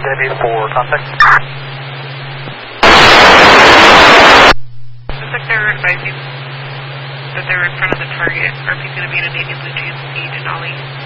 Debbie for contact. Looks like they're advising that they're in front of the target. RP's going to be in a Navy Blue James speed and Ollie.